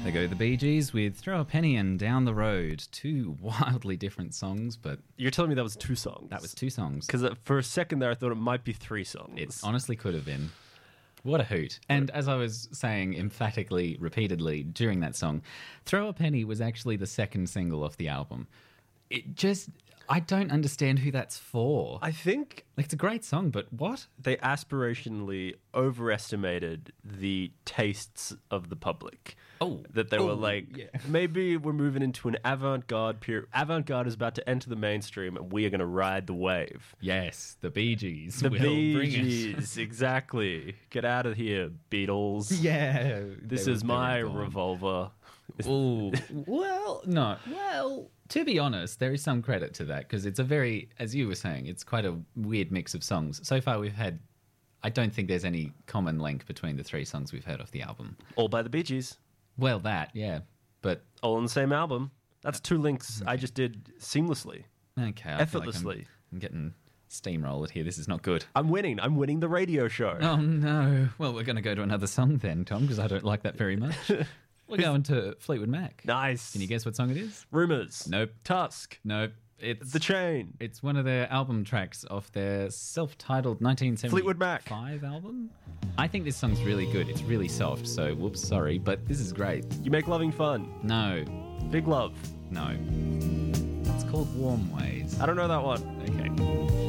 They go the Bee Gees with Throw a Penny and Down the Road. Two wildly different songs, but... You're telling me that was 2 songs? That was 2 songs. Because for a second there, I thought it might be 3 songs. It honestly could have been. What a hoot. And as I was saying emphatically, repeatedly during that song, Throw a Penny was actually the second single off the album. It just... I don't understand who that's for. I think... Like, it's a great song, but what? They aspirationally overestimated the tastes of the public. That they were like, maybe we're moving into an avant-garde period. Avant-garde is about to enter the mainstream and we are going to ride the wave. Yes, the Bee Gees. The Bee Gees, exactly. Get out of here, Beatles. Yeah. This is my revolver. Ooh. Well, no. Well... To be honest, there is some credit to that because it's a very, as you were saying, it's quite a weird mix of songs. So far we've had, I don't think there's any common link between the 3 songs we've heard off the album. All by the Bee Gees. Well, that, yeah. But all on the same album. That's 2 links I just did seamlessly. Okay. Effortlessly. Like I'm getting steamrolled here. This is not good. I'm winning. I'm winning the radio show. Oh, no. Well, we're going to go to another song then, Tom, because I don't like that very much. We're going to Fleetwood Mac. Nice. Can you guess what song it is? Rumours. Nope. Tusk. Nope. It's The Chain. It's one of their album tracks off their self-titled 1975 Fleetwood Mac album. I think this song's really good. It's really soft, so whoops, sorry, but this is great. You Make Loving Fun. No. Big Love. No. It's called Warm Ways. I don't know that one. Okay.